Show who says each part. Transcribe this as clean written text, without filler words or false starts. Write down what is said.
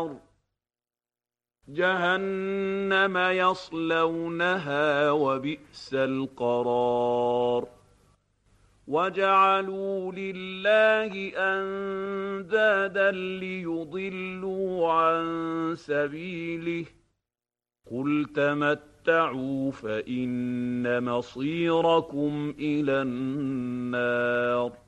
Speaker 1: النَّارِ جَهَنَّمَ يَصْلَوْنَهَا وَبِئْسَ الْقَرَارُ وَجَعَلُوا لِلَّهِ أَندَادًا لِّيُضِلُّوا عَن سَبِيلِهِ قُلْ تَمَتَّعُوا فَإِنَّ مَصِيرَكُمْ إِلَى النَّارِ